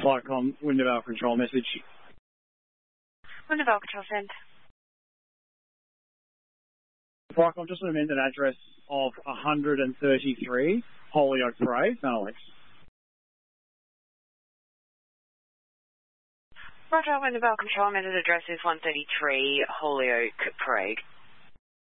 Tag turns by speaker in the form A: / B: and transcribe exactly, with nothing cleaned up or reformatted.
A: Flightcom, Window Control message.
B: Window Control send.
A: Flightcom, just an amended address of one thirty-three Holyoke Parade, Mount Alex.
B: Roger, Window Control, amended address is one thirty-three Holyoke Parade.